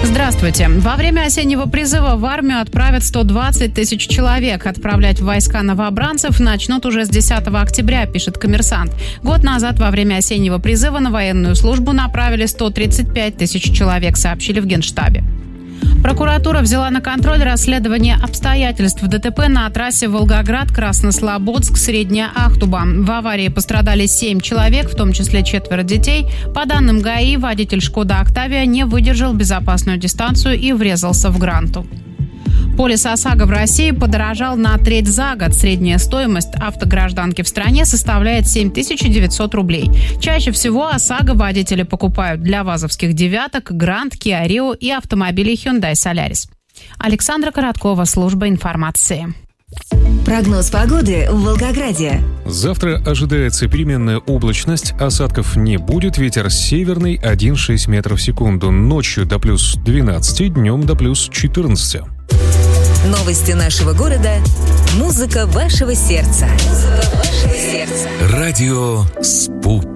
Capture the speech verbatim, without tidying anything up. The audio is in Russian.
Здравствуйте. Во время осеннего призыва в армию отправят сто двадцать тысяч человек. Отправлять в войска новобранцев начнут уже с десятого октября, пишет «Коммерсант». Год назад во время осеннего призыва на военную службу направили сто тридцать пять тысяч человек, сообщили в Генштабе. Прокуратура взяла на контроль расследование обстоятельств ДТП на трассе Волгоград-Краснослободск, Средняя Ахтуба. В аварии пострадали семь человек, в том числе четверо детей. По данным ГАИ, водитель «Шкода Октавия» не выдержал безопасную дистанцию и врезался в гранту. Полис ОСАГО в России подорожал на треть за год. Средняя стоимость автогражданки в стране составляет семь тысяч девятьсот рублей. Чаще всего ОСАГО водители покупают для вазовских «девяток», «Грант», «Киа Рио» и автомобилей Hyundai Solaris. Александра Короткова, служба информации. Прогноз погоды в Волгограде. Завтра ожидается переменная облачность, осадков не будет, ветер северный один целых шесть десятых метров в секунду, ночью до плюс двенадцати, днем до плюс четырнадцати. Новости нашего города. Музыка вашего сердца. Музыка вашего сердца. Радио «Спутник».